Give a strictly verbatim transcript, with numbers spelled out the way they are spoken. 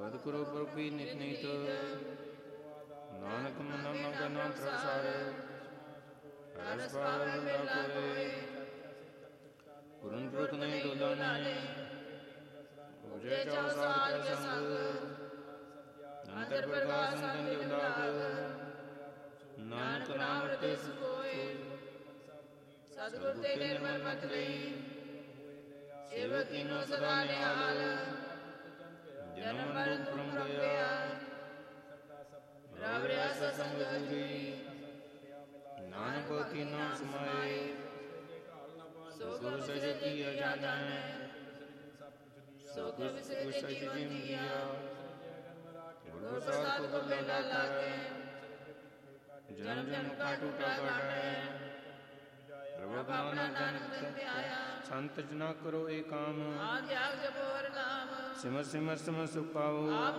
ਸਤਿਗੁਰੂ ਪ੍ਰਭੀ ਨਿਤ ਨਿਤ, ਨਾਨਕ ਮਨ ਮੰਗੈ ਨਾਮ ਪ੍ਰਸਾਰ, ਰਸ ਪਾਵਨ ਬੰਦਾ ਕੋਏ, ਗੁਰਨ ਪੁਰਖ ਨਹੀਂ ਡੋਲਾ ਨੇ, ਉਜੇ ਚਾਉ ਸਾਧ ਕੇ ਸੰਗ, ਅੰਤਰ ਪ੍ਰਕਾਸ਼ ਸੰਤਨ ਜੋ ਲਾਗ, ਨਾਨਕ ਨਾਮ ਰਤੇ ਸੁਖੋਏ, ਸਤਿਗੁਰ ਤੇ ਨਿਰਮਲ ਮਤ ਲਈ, ਸੇਵਕ ਕੀਨੋ ਸਦਾ ਨਿਹਾਲ, ਜਨਮ ਮਰਨ ਭ੍ਰਮ ਗਿਆ, ਰਵ ਰਿਆ ਸਤਸੰਗ ਪੂਰੀ, ਨਾਨਕ ਕੀਨੋ ਸਮਾਏ, ਸੋ ਗੁਰ ਸਜ ਕੀਆ ਜਾਣੈ, ਸੋ ਗੁਰ ਵਿਸਰਿ ਜਿਮ ਦੀਆ, ਗੁਰ ਪ੍ਰਸਾਦਿ ਕੋ ਮੇਲਾ ਲਾਗੈ, ਜਨਮ ਜਨਮ ਕਾ ਟੂਟਾ ਕਾਟੈ, ਪ੍ਰਭੁ ਨਾਨਕ ਜਨ ਧਿਆਇਆ, ਸੰਤ ਜਨਾ ਕਰੋ ਏ ਕਾਮ, ਆਦਿ ਆਗ ਜਪੋ ਹਰਿ ਨਾਮ, ਸਿਮਰ ਸਿਮਰ ਸਿਮਰ ਸੁਖ ਪਾਓ।